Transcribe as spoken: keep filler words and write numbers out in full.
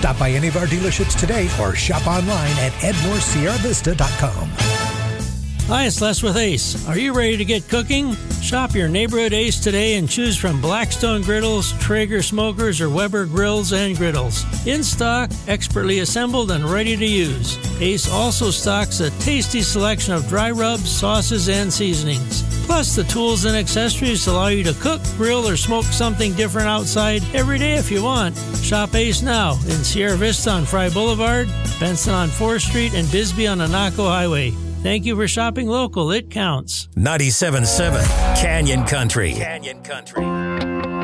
Stop by any of our dealerships today or shop online at edmore sierra vista dot com. Hi, it's Les with Ace. Are you ready to get cooking? Shop your neighborhood Ace today and choose from Blackstone griddles, Traeger smokers, or Weber grills and griddles. In stock, expertly assembled, and ready to use. Ace also stocks a tasty selection of dry rubs, sauces, and seasonings. Plus, the tools and accessories allow you to cook, grill, or smoke something different outside every day if you want. Shop Ace now in Sierra Vista on Fry Boulevard, Benson on fourth Street, and Bisbee on Anaco Highway. Thank you for shopping local. It counts. ninety-seven point seven Canyon Country. Canyon Country.